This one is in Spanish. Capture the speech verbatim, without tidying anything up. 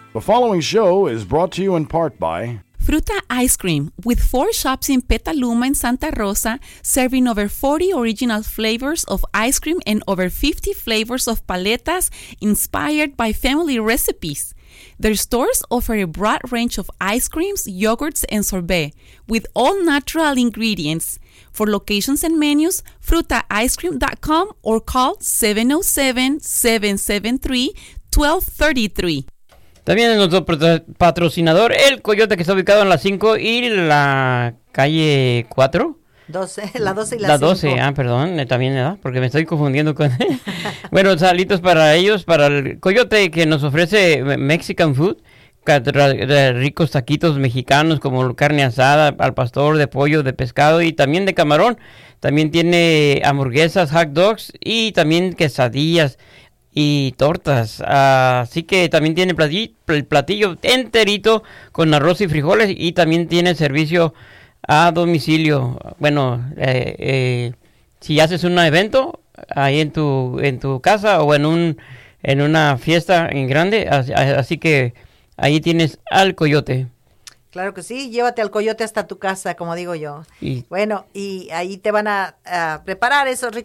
The following show is brought to you in part by Fruta Ice Cream, with four shops in Petaluma and Santa Rosa, serving over forty original flavors of ice cream and over fifty flavors of paletas inspired by family recipes. Their stores offer a broad range of ice creams, yogurts, and sorbet, with all natural ingredients. For locations and menus, fruta ice cream dot com or call seven oh seven, seven seven three, one two three three. También nuestro patrocinador, El Coyote, que está ubicado en la cinco y la calle cuatro. doce, la doce y la, la cinco. doce, ah, perdón, también, ¿verdad? Porque me estoy confundiendo con... Bueno, saludos para ellos, para el Coyote, que nos ofrece Mexican food, ricos taquitos mexicanos como carne asada, al pastor, de pollo, de pescado y también de camarón. También tiene hamburguesas, hot dogs y también quesadillas y tortas, uh, así que también tiene platillo, el platillo enterito con arroz y frijoles y también tiene servicio a domicilio. Bueno, eh, eh, si haces un evento ahí en tu en tu casa o en un en una fiesta en grande, así, así que ahí tienes al Coyote. Claro que sí, llévate al Coyote hasta tu casa, como digo yo. Y, bueno, y ahí te van a, a preparar esos ricos